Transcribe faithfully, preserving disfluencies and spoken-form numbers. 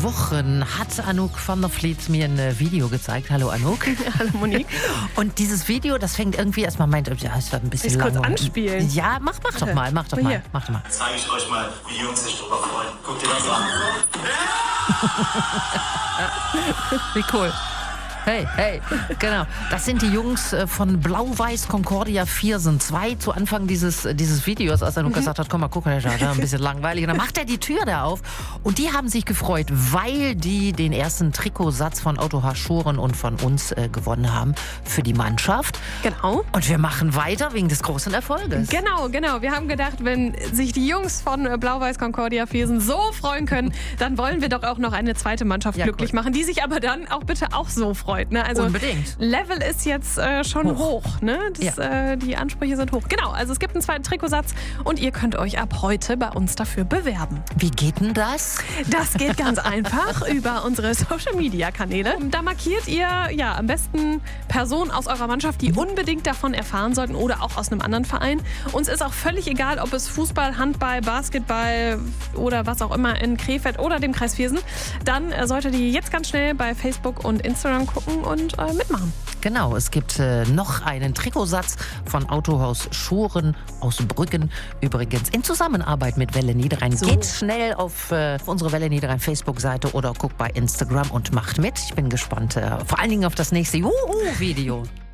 Wochen hat Anouk van der Vliet mir ein Video gezeigt. Hallo Anouk. Hallo Monique. Und dieses Video, das fängt irgendwie erstmal, meint, ja, es wird ein bisschen ich lang. kurz anspielen? Ja, mach, mach doch mal, mach doch mal, mach doch mal. Jetzt zeige ich euch mal, wie Jungs sich drüber freuen. Guckt ihr das an? Wie cool. Hey, hey, genau. Das sind die Jungs von Blau-Weiß Concordia Viersen zwei zu Anfang dieses, dieses Videos, als er mhm. gesagt hat, komm mal gucken, das ist ein bisschen langweilig. Und dann macht er die Tür da auf und die haben sich gefreut, weil die den ersten Trikotsatz von Autohaus Schoren und von uns äh, gewonnen haben für die Mannschaft. Genau. Und wir machen weiter wegen des großen Erfolges. Genau, genau. Wir haben gedacht, wenn sich die Jungs von Blau-Weiß Concordia Viersen so freuen können, dann wollen wir doch auch noch eine zweite Mannschaft ja, glücklich cool. machen, die sich aber dann auch bitte auch so freut. Ne? Also unbedingt. Level ist jetzt äh, schon hoch. hoch ne? das, ja. äh, die Ansprüche sind hoch. Genau, also es gibt einen zweiten Trikotsatz und ihr könnt euch ab heute bei uns dafür bewerben. Wie geht denn das? Das geht ganz einfach über unsere Social-Media-Kanäle. Da markiert ihr ja am besten Personen aus eurer Mannschaft, die unbedingt davon erfahren sollten oder auch aus einem anderen Verein. Uns ist auch völlig egal, ob es Fußball, Handball, Basketball oder was auch immer in Krefeld oder dem Kreis Viersen. Dann äh, solltet ihr jetzt ganz schnell bei Facebook und Instagram gucken und äh, mitmachen. Genau, es gibt äh, noch einen Trikotsatz von Autohaus Schoren aus Brüggen. Übrigens in Zusammenarbeit mit Welle Niederrhein. So. Geht schnell auf, äh, auf unsere Welle Niederrhein Facebook-Seite oder guckt bei Instagram und macht mit. Ich bin gespannt, äh, vor allen Dingen auf das nächste Juhu-Video.